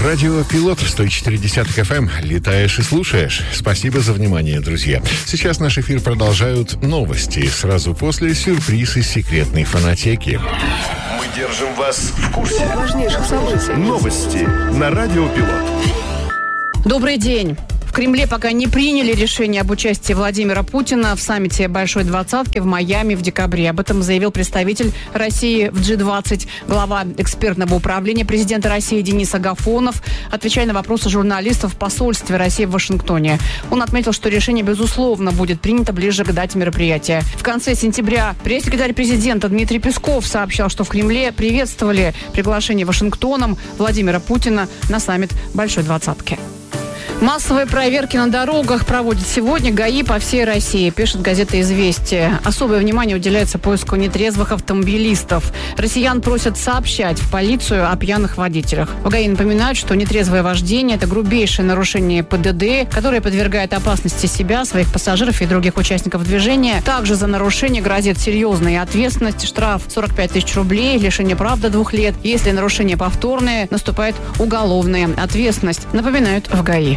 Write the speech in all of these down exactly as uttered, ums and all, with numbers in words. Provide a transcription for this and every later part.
Радио Пилот сто четыре десятых эф эм. Летаешь и слушаешь. Спасибо за внимание, друзья. Сейчас наш эфир продолжают новости. Сразу после сюрприз из секретной фонотеки. Мы держим вас в курсе важнейших событий. Новости на Радио Пилот. Добрый день. В Кремле пока не приняли решение об участии Владимира Путина в саммите Большой Двадцатки в Майами в декабре. Об этом заявил представитель России в джи двадцать, глава экспертного управления президента России Денис Агафонов, отвечая на вопросы журналистов в посольстве России в Вашингтоне. Он отметил, что решение, безусловно, будет принято ближе к дате мероприятия. В конце сентября пресс-секретарь президента Дмитрий Песков сообщал, что в Кремле приветствовали приглашение Вашингтоном Владимира Путина на саммит Большой Двадцатки. Массовые проверки на дорогах проводят сегодня ГАИ по всей России, пишет газета «Известия». Особое внимание уделяется поиску нетрезвых автомобилистов. Россиян просят сообщать в полицию о пьяных водителях. В ГАИ напоминают, что нетрезвое вождение – это грубейшее нарушение пэ дэ дэ, которое подвергает опасности себя, своих пассажиров и других участников движения. Также за нарушение грозит серьезная ответственность, штраф сорок пять тысяч рублей, лишение прав до двух лет. Если нарушение повторное, наступает уголовная ответственность, напоминают в ГАИ.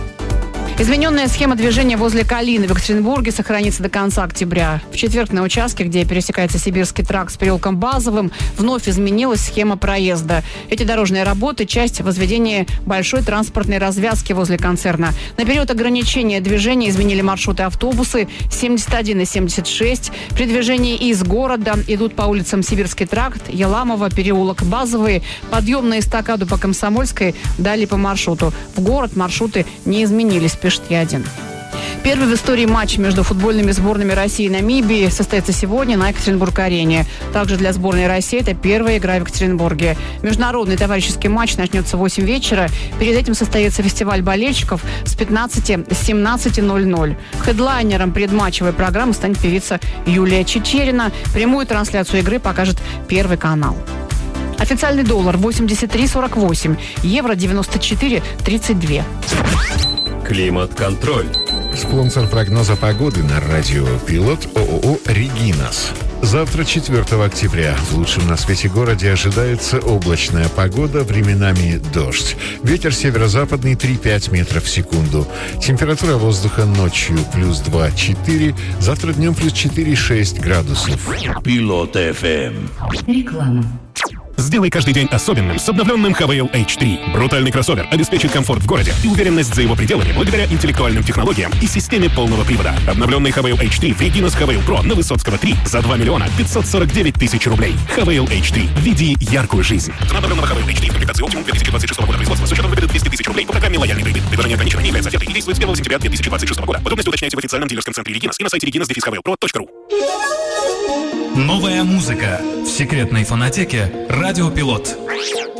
Измененная схема движения возле Калины в Екатеринбурге сохранится до конца октября. В четверг на участке, где пересекается Сибирский тракт с переулком Базовым, вновь изменилась схема проезда. Эти дорожные работы – часть возведения большой транспортной развязки возле концерна. На период ограничения движения изменили маршруты автобусы семьдесят один и семьдесят шесть. При движении из города идут по улицам Сибирский тракт, Еламово, переулок Базовый, подъем на эстакаду по Комсомольской, далее по маршруту. В город маршруты не изменились, пишет Е один. Первый в истории матч между футбольными сборными России и Намибии состоится сегодня на Екатеринбург-арене. Также для сборной России это первая игра в Екатеринбурге. Международный товарищеский матч начнется в восемь вечера. Перед этим состоится фестиваль болельщиков с пятнадцати до семнадцати ноль-ноль. Хедлайнером предматчевой программы станет певица Юлия Чичерина. Прямую трансляцию игры покажет Первый канал. Официальный доллар восемьдесят три сорок восемь, евро девяносто четыре тридцать два. Климат-контроль. Спонсор прогноза погоды на Радио Пилот ООО «Регинас». Завтра, четвёртого октября, в лучшем на свете городе ожидается облачная погода, временами дождь. Ветер северо-западный три-пять метров в секунду. Температура воздуха ночью плюс два-четыре, завтра днем плюс четыре-шесть градусов. Пилот эф эм. Реклама. Сделай каждый день особенным с обновленным Хавейл эйч три. Брутальный кроссовер обеспечит комфорт в городе и уверенность за его пределами благодаря интеллектуальным технологиям и системе полного привода. Обновленный Хавейл эйч три в Регинас Хавейл Про на Высоцкого три за два миллиона пятьсот сорок девять тысяч рублей. Хавейл эйч три. Веди яркую жизнь. Цена обновленного Хавейл эйч три в комплектации Optimum две тысячи двадцать шестого года производства с учетом выгоды двести тысяч рублей по программе «Лояльный кредит». Предложение ограничено, не является офертой и действует с первого сентября две тысячи двадцать шестого года. Подробности уточняйте в официальном дилерском центре Регинас и на сайте регинас точка про точка ру. Новая музыка в секретной фонотеке «Радио Пилот».